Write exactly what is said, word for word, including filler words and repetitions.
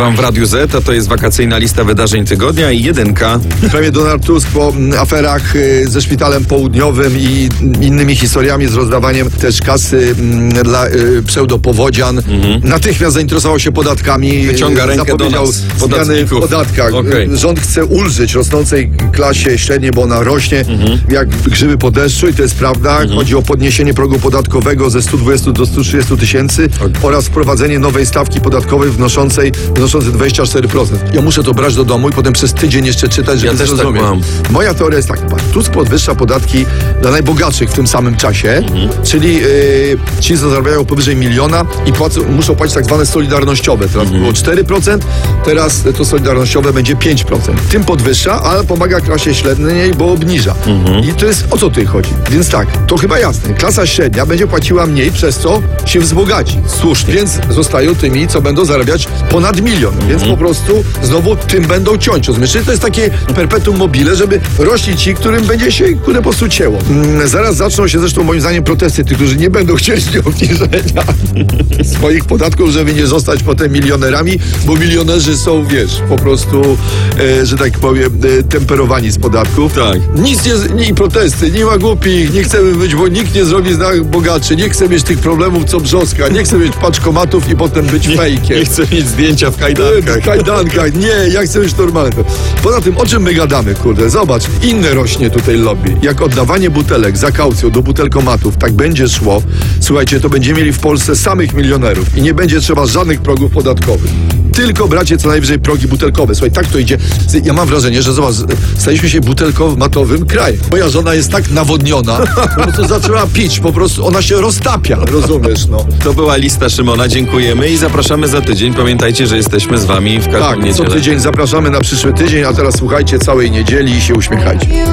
wam w Radiu Z, a to jest wakacyjna lista wydarzeń tygodnia i jedynka. Premier Donald Tusk po mm, aferach y, ze szpitalem południowym i innymi historiami z rozdawaniem też kasy mm, dla y, pseudopowodzian mhm. natychmiast zainteresował się podatkami. Wyciąga rękę zapowiedział do nas, zmiany w podatkach. Okay. Rząd chce ulżyć rosnącej klasie średniej, bo ona rośnie mhm. jak grzyby po deszczu i to jest prawda. Mhm. Chodzi o podniesienie progu podatkowego ze stu dwudziestu do stu trzydziestu tysięcy okay. oraz wprowadzenie nowej stawki podatkowej wnoszącej, wnoszącej dwadzieścia cztery procent. Ja muszę to brać do domu i potem przez tydzień jeszcze czytać, żeby ja też zrozumieć. Tak mam. Moja teoria jest taka. Tusk podwyższa podatki dla najbogatszych w tym samym czasie, mhm. czyli yy, ci, co zarabiają powyżej miliona i płacą, muszą płacić tak zwane solidarnościowe. Teraz mhm. było cztery procent, teraz to solidarnościowe będzie pięć procent. Tym podwyższa, ale pomaga klasie średniej, bo obniża. Mhm. I to jest, o co tutaj chodzi? Więc tak, to chyba jasne. Klasa średnia będzie płaciła mniej, przez co się wzbogaci. Słusznie. Więc zostają tymi, co będą zarabiać ponad milion. Mhm. Więc po prostu znowu tym będą ciąć. Rozumiesz? To jest takie perpetuum mobile, żeby rośli ci, którym będzie się, które po prostu cięło. Mm, zaraz zaczną się zresztą moim zdaniem protesty tych, którzy nie będą chcieli obniżenia swoich podatków, żeby nie zostać potem milionerami, bo milionerzy są, wiesz, po prostu, e, że tak powiem, e, temperowani z podatków. Tak. Nic nie, nie protesty, nie ma głupich, nie chcemy być, bo nikt nie zrobi z nas bogaczy, nie chce mieć tych problemów co Brzoska, nie chce mieć paczkomatów i potem być nie, fejkiem. Nie chcę mieć zdjęcia w kajdankach. W kajdankach, nie, ja chcę być normalny. Poza tym, o czym my gadamy, kurde, zobacz, inne rośnie tutaj lobby. Jak oddawanie butelek za kaucją do butelkomatów, tak będzie szło, słuchajcie, to będziemy mieli w Polsce samych milionerów i nie będzie trzeba żadnych progów podatkowych. Tylko bracie co najwyżej progi butelkowe. Słuchaj, tak to idzie. Ja mam wrażenie, że zobacz, staliśmy się butelkomatowym krajem. Moja żona jest tak nawodniona, po prostu zaczęła pić, po prostu ona się roztapia, rozumiesz, no. To była lista Szymona, dziękujemy i zapraszamy za tydzień. Pamiętajcie, że jesteśmy z wami w każdą tak, niedzielę. Co tydzień zapraszamy na przyszły tydzień, a teraz słuchajcie całej niedzieli i się uśmiechajcie.